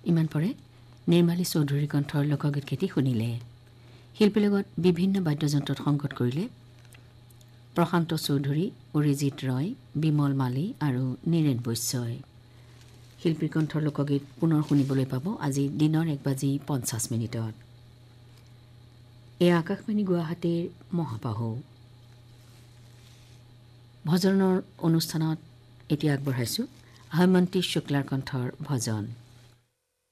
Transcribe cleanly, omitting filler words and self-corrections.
ইমান পৰে নিৰ্মালী চৌধুৰী কণ্ঠৰ লোকগীত কেটি শুনিলে। শিল্পীৰ লগত বিভিন্ন বাদ্যযন্ত্ৰত সংগত কৰিলে প্ৰশান্ত চৌধুৰী, অৰিজিৎ ৰয়, বিমল মালী আৰু নীৰেণ বৈশ্যই। শিল্পীৰ কণ্ঠৰ লোকগীত পুনৰ শুনিবলৈ পাব আজি দিনৰ 1:50 এয়া আকাশবাণী গুৱাহাটীৰ মহাবাহু। ভজনৰ অনুষ্ঠানত এতিয়া আগবঢ়াইছোঁ হেমন্তী শুক্লাৰ কণ্ঠৰ ভজন।